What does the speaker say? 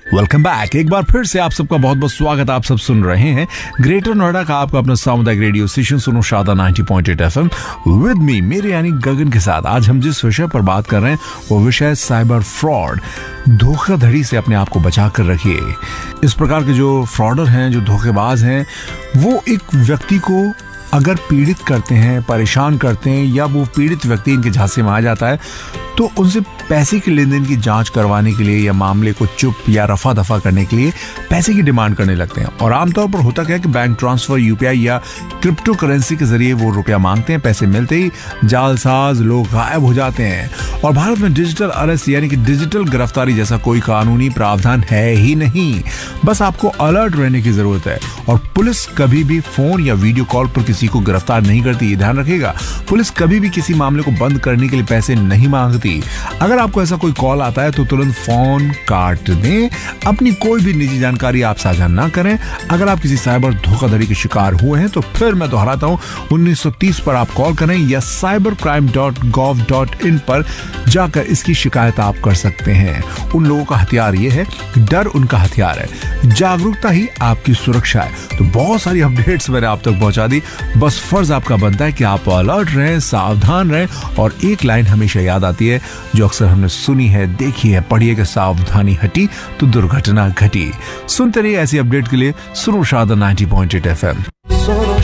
Welcome back. एक बार फिर से आप सबका बहुत बहुत स्वागत। आप सब सुन रहे हैं ग्रेटर नोएडा का आपका अपना सामुदायिक रेडियो स्टेशन सुनो शादा 90.8 FM विद मी, मेरे यानी गगन के साथ। आज हम जिस विषय पर बात कर रहे हैं वो विषय साइबर फ्रॉड। धोखाधड़ी से अपने आप को बचा कर रखिए। इस प्रकार के जो फ्रॉडर हैं, जो धोखेबाज हैं, वो एक व्यक्ति को अगर पीड़ित करते हैं, परेशान करते हैं, या वो पीड़ित व्यक्ति इनके झांसे में आ जाता है तो उनसे पैसे के लेन देन की जांच करवाने के लिए या मामले को चुप या रफा दफा करने के लिए पैसे की डिमांड करने लगते हैं। और आमतौर पर होता क्या है कि बैंक ट्रांसफर, यूपीआई या क्रिप्टो करेंसी के जरिए वो रुपया मांगते हैं। पैसे मिलते ही जालसाज लोग गायब हो जाते हैं। और भारत में डिजिटल अरेस्ट यानी कि डिजिटल गिरफ्तारी जैसा कोई कानूनी प्रावधान है ही नहीं। बस आपको अलर्ट रहने की जरूरत है। और पुलिस कभी भी फोन या वीडियो कॉल पर किसी को गिरफ्तार नहीं करती, ये ध्यान रखिएगा। पुलिस कभी भी किसी मामले को बंद करने के लिए पैसे नहीं मांगती। अगर आपको ऐसा कोई कॉल आता है तो तुरंत फोन काट दें। अपनी कोई भी निजी जानकारी आप साझा ना करें। अगर आप किसी साइबर धोखाधड़ी के शिकार हुए हैं तो फिर मैं दोहराता हूं, 1930 पर आप कॉल करें या cybercrime.gov.in पर जाकर इसकी शिकायत आप कर सकते हैं। उन लोगों का हथियार ये है, डर उनका हथियार है, जागरूकता ही आपकी सुरक्षा है। तो बहुत सारी अपडेट्स मैंने आप तक पहुंचा दी। बस फर्ज आपका बनता है कि आप अलर्ट रहें, सावधान रहें। और एक लाइन हमेशा याद आती है जो अक्सर हमने सुनी है, देखी है, पढ़ी है कि सावधानी हटी तो दुर्घटना घटी। सुनते रहिए ऐसी अपडेट के लिए सुनो शादा 90.8 FM।